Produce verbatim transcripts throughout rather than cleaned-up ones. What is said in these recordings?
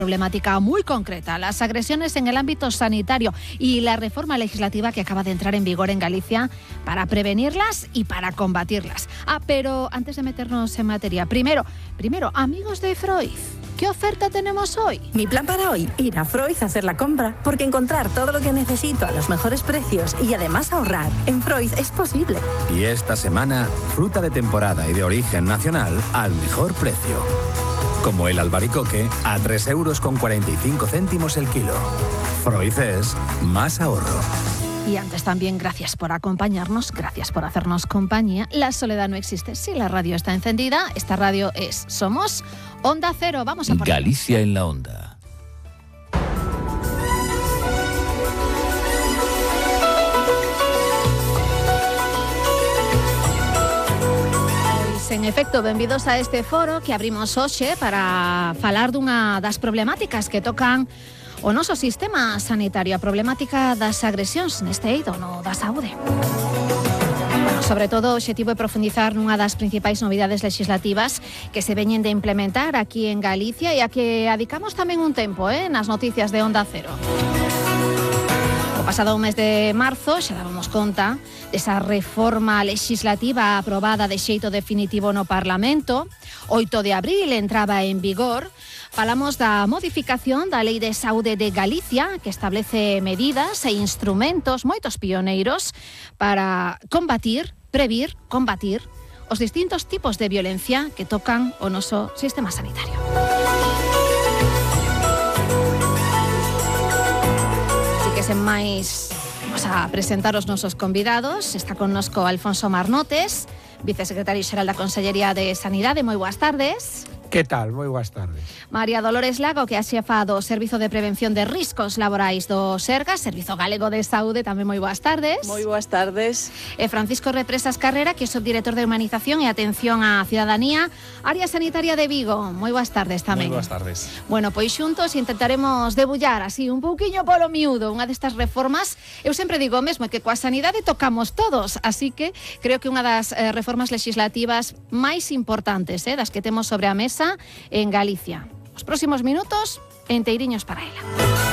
Problemática muy concreta, las agresiones en el ámbito sanitario y la reforma legislativa que acaba de entrar en vigor en Galicia para prevenirlas y para combatirlas. Ah, pero antes de meternos en materia, primero, primero, amigos de Freud, ¿qué oferta tenemos hoy? Mi plan para hoy, ir a Freud a hacer la compra, porque encontrar todo lo que necesito a los mejores precios y además ahorrar en Freud es posible. Y esta semana, fruta de temporada y de origen nacional al mejor precio. Como el albaricoque a tres euros con cuarenta y cinco céntimos el kilo. Freud es más ahorro. Y antes también, gracias por acompañarnos, gracias por hacernos compañía. La soledad no existe si la radio está encendida. Esta radio es Somos Onda Cero. Vamos a por Galicia en la Onda. En efecto, benvidos a este foro que abrimos hoxe para falar dunha das problemáticas que tocan o noso sistema sanitario, a problemática das agresións neste eido no da saúde. Bueno, sobre todo, o obxectivo é profundizar nunha das principais novidades legislativas que se veñen de implementar aquí en Galicia e a que adicamos tamén un tempo eh, nas noticias de Onda Cero. O pasado mes de marzo xa dábamos conta desa reforma legislativa aprobada de xeito definitivo no Parlamento. oito de abril entraba en vigor. Falamos da modificación da Lei de Saúde de Galicia, que establece medidas e instrumentos moitos pioneiros para combatir, previr, combatir os distintos tipos de violencia que tocan o noso sistema sanitario. Sen máis, vamos a presentar os nosos convidados. Está connosco Alfonso Marnotes, vicesecretario xeral da Consellería de Sanidade. Moi boas tardes. Que tal? Moi boas tardes. María Dolores Lago, que é a xefa do Servizo de Prevención de Riscos Laborais do Sergas, Servizo Galego de Saúde, tamén moi boas tardes. Moi boas tardes. E Francisco Represas Carrera, que é subdirector de Humanización e Atención á Cidadanía, Área Sanitaria de Vigo. Moi boas tardes tamén. Moi boas tardes. Bueno, pois xuntos intentaremos debullar así un pouquiño polo miúdo unha destas reformas. Eu sempre digo o mesmo, que coa sanidade tocamos todos, así que creo que unha das eh, reformas legislativas máis importantes, eh, das que temos sobre a mesa en Galicia. Os próximos minutos enteiriños para ela.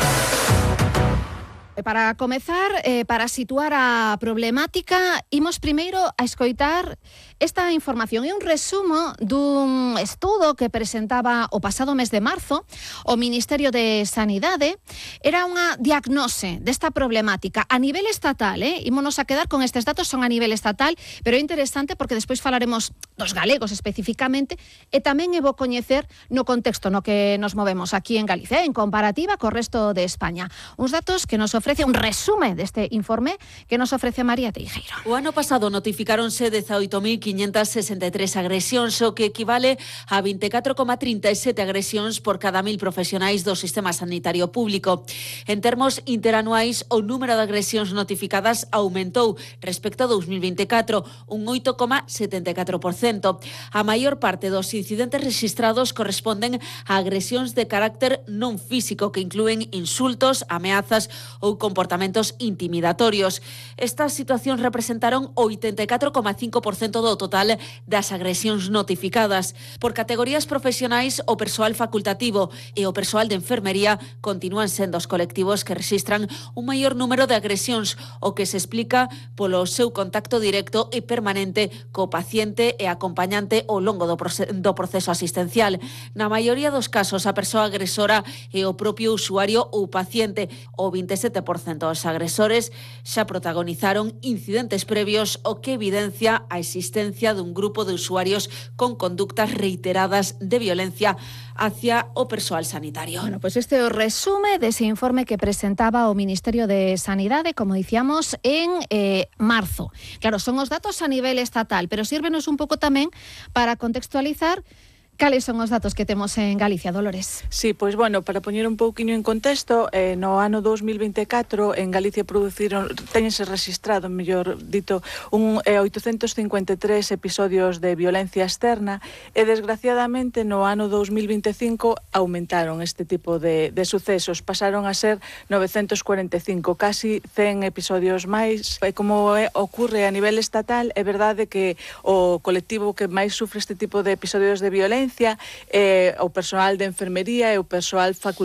Para comezar, eh, para situar a problemática, imos primeiro a escoitar esta información. É un resumo dun estudo que presentaba o pasado mes de marzo o Ministerio de Sanidade. Era unha diagnose desta problemática a nivel estatal, eh? Ímonos a quedar con estes datos, son a nivel estatal, pero é interesante porque despois falaremos dos galegos especificamente e tamén é bo coñecer no contexto no que nos movemos aquí en Galicia, en comparativa co resto de España. Uns datos que nos ofrece un resume deste informe que nos ofrece María Teijeiro. O ano pasado notificáronse dezaoito mil quinhentas sesenta e tres agresións, o que equivale a vinte e catro coma trinta e sete agresións por cada mil profesionais do sistema sanitario público. En termos interanuais, o número de agresións notificadas aumentou respecto a dous mil vinte e catro, un oito coma setenta e catro por cento. A maior parte dos incidentes registrados corresponden a agresións de carácter non físico que inclúen insultos, ameazas ou comportamentos intimidatorios. Estas situacións representaron o oitenta e catro coma cinco por cento do total das agresións notificadas. Por categorías profesionais, o persoal facultativo e o persoal de enfermería continúan sendo os colectivos que registran un maior número de agresións, o que se explica polo seu contacto directo e permanente co paciente e acompañante ao longo do proceso asistencial. Na maioría dos casos, a persoa agresora é o propio usuario ou paciente. O vinte e sete por cento dos agresores xa protagonizaron incidentes previos, o que evidencia a existencia dun grupo de usuarios con conductas reiteradas de violencia hacia o persoal sanitario. Bueno, pues este é o resume dese informe que presentaba o Ministerio de Sanidade, como dicíamos, en eh, marzo. Claro, son os datos a nivel estatal, pero sírvenos un pouco tamén para contextualizar cales son os datos que temos en Galicia, Dolores? Sí, pois bueno, para poñer un pouquiño en contexto, eh, no ano dous mil vinte e catro en Galicia produciron, teñense registrado, mellor dito, un eh, oitocentos cincuenta e tres episodios de violencia externa e desgraciadamente no ano dous mil vinte e cinco aumentaron este tipo de, de sucesos, pasaron a ser novecentos cuarenta e cinco, casi cen episodios máis. E como é, ocurre a nivel estatal, é verdade que o colectivo que máis sufre este tipo de episodios de violencia é o persoal de enfermería e o persoal facultativo